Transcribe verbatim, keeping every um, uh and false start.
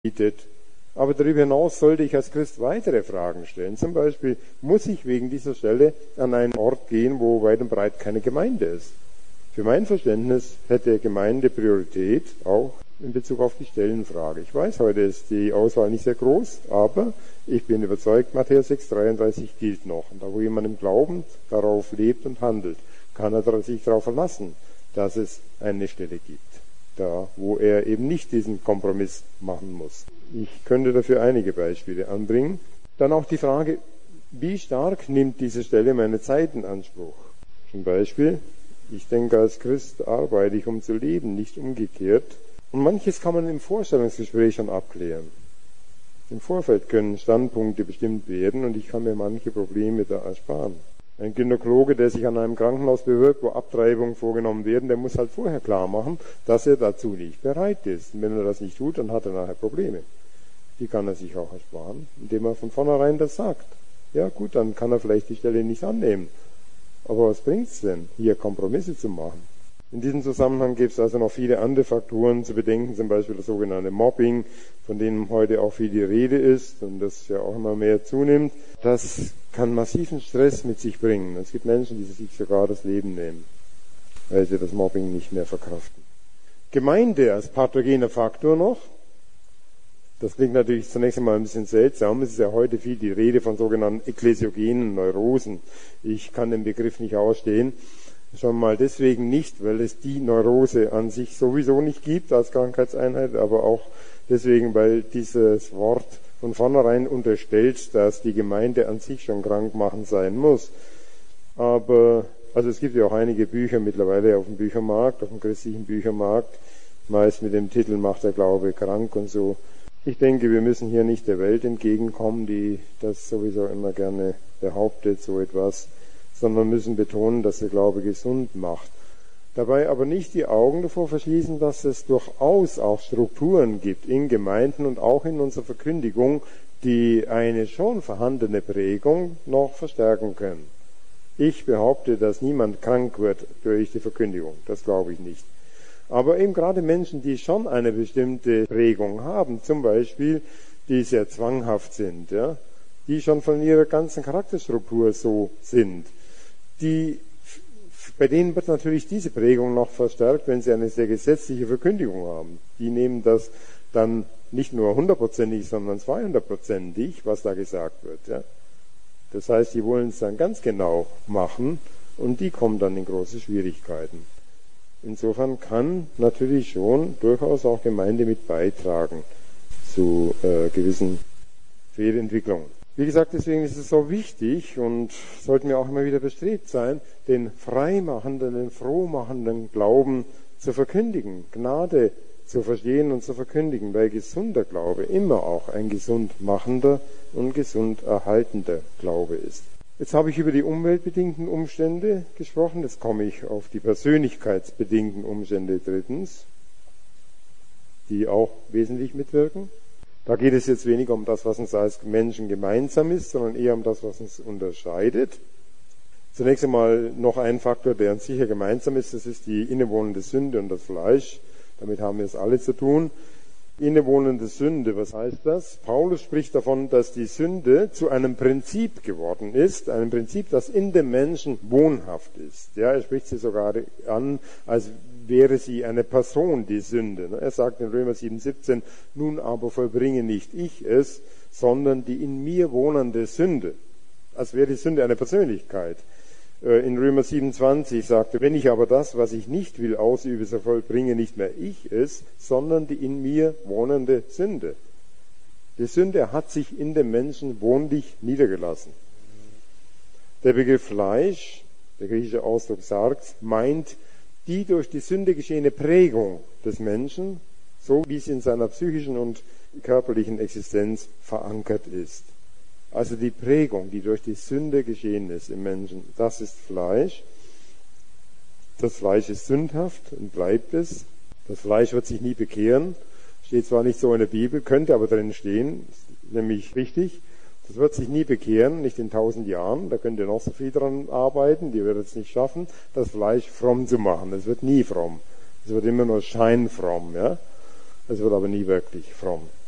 bietet. Aber darüber hinaus sollte ich als Christ weitere Fragen stellen. Zum Beispiel, muss ich wegen dieser Stelle an einen Ort gehen, wo weit und breit keine Gemeinde ist? Für mein Verständnis hätte Gemeinde Priorität, auch in Bezug auf die Stellenfrage. Ich weiß, heute ist die Auswahl nicht sehr groß, aber ich bin überzeugt, Matthäus sechs dreiunddreißig gilt noch. Und da, wo jemand im Glauben darauf lebt und handelt, kann er sich darauf verlassen, dass es eine Stelle gibt, da wo er eben nicht diesen Kompromiss machen muss. Ich könnte dafür einige Beispiele anbringen. Dann auch die Frage, wie stark nimmt diese Stelle meine Zeit in Anspruch? Zum Beispiel, ich denke, als Christ arbeite ich, um zu leben, nicht umgekehrt. Und manches kann man im Vorstellungsgespräch schon abklären. Im Vorfeld können Standpunkte bestimmt werden und ich kann mir manche Probleme da ersparen. Ein Gynäkologe, der sich an einem Krankenhaus bewirbt, wo Abtreibungen vorgenommen werden, der muss halt vorher klar machen, dass er dazu nicht bereit ist. Und wenn er das nicht tut, dann hat er nachher Probleme. Die kann er sich auch ersparen, indem er von vornherein das sagt. Ja gut, dann kann er vielleicht die Stelle nicht annehmen. Aber was bringt's denn, hier Kompromisse zu machen? In diesem Zusammenhang gibt es also noch viele andere Faktoren zu bedenken, zum Beispiel das sogenannte Mobbing, von dem heute auch viel die Rede ist und das ja auch immer mehr zunimmt. Das kann massiven Stress mit sich bringen. Es gibt Menschen, die sich sogar das Leben nehmen, weil sie das Mobbing nicht mehr verkraften. Gemeinde als pathogener Faktor noch. Das klingt natürlich zunächst einmal ein bisschen seltsam. Es ist ja heute viel die Rede von sogenannten ekklesiogenen Neurosen. Ich kann den Begriff nicht ausstehen. Schon mal deswegen nicht, weil es die Neurose an sich sowieso nicht gibt als Krankheitseinheit, aber auch deswegen, weil dieses Wort von vornherein unterstellt, dass die Gemeinde an sich schon krankmachend sein muss. Aber, also es gibt ja auch einige Bücher mittlerweile auf dem Büchermarkt, auf dem christlichen Büchermarkt, meist mit dem Titel Macht der Glaube krank und so. Ich denke, wir müssen hier nicht der Welt entgegenkommen, die das sowieso immer gerne behauptet, so etwas, sondern müssen betonen, dass der Glaube gesund macht. Dabei aber nicht die Augen davor verschließen, dass es durchaus auch Strukturen gibt in Gemeinden und auch in unserer Verkündigung, die eine schon vorhandene Prägung noch verstärken können. Ich behaupte, dass niemand krank wird durch die Verkündigung. Das glaube ich nicht. Aber eben gerade Menschen, die schon eine bestimmte Prägung haben, zum Beispiel, die sehr zwanghaft sind, ja, die schon von ihrer ganzen Charakterstruktur so sind, die, bei denen wird natürlich diese Prägung noch verstärkt, wenn sie eine sehr gesetzliche Verkündigung haben. Die nehmen das dann nicht nur hundertprozentig, sondern zweihundertprozentig, was da gesagt wird. Ja. Das heißt, die wollen es dann ganz genau machen und die kommen dann in große Schwierigkeiten. Insofern kann natürlich schon durchaus auch Gemeinde mit beitragen zu äh, gewissen Fehlentwicklungen. Wie gesagt, deswegen ist es so wichtig und sollten wir auch immer wieder bestrebt sein, den freimachenden, den frohmachenden Glauben zu verkündigen, Gnade zu verstehen und zu verkündigen, weil gesunder Glaube immer auch ein gesund machender und gesund erhaltender Glaube ist. Jetzt habe ich über die umweltbedingten Umstände gesprochen, jetzt komme ich auf die persönlichkeitsbedingten Umstände drittens, die auch wesentlich mitwirken. Da geht es jetzt weniger um das, was uns als Menschen gemeinsam ist, sondern eher um das, was uns unterscheidet. Zunächst einmal noch ein Faktor, der uns sicher gemeinsam ist, das ist die innewohnende Sünde und das Fleisch. Damit haben wir es alle zu tun. Innewohnende Sünde, was heißt das? Paulus spricht davon, dass die Sünde zu einem Prinzip geworden ist, einem Prinzip, das in dem Menschen wohnhaft ist. Ja, er spricht sie sogar an, als wäre sie eine Person, die Sünde. Er sagt in Römer sieben siebzehn, nun aber vollbringe nicht ich es, sondern die in mir wohnende Sünde. Als wäre die Sünde eine Persönlichkeit. In Römer sieben zwanzig sagte, wenn ich aber das, was ich nicht will, ausübe, so vollbringe nicht mehr ich es, sondern die in mir wohnende Sünde. Die Sünde hat sich in dem Menschen wohnlich niedergelassen. Der Begriff Fleisch, der griechische Ausdruck Sarx, meint die durch die Sünde geschehene Prägung des Menschen, so wie sie in seiner psychischen und körperlichen Existenz verankert ist. Also die Prägung, die durch die Sünde geschehen ist im Menschen, das ist Fleisch. Das Fleisch ist sündhaft und bleibt es. Das Fleisch wird sich nie bekehren. Steht zwar nicht so in der Bibel, könnte aber drin stehen, ist nämlich richtig. Das wird sich nie bekehren, nicht in tausend Jahren. Da könnt ihr noch so viel dran arbeiten, die wird es nicht schaffen, das Fleisch fromm zu machen. Es wird nie fromm. Es wird immer nur scheinfromm, ja. Es wird aber nie wirklich fromm.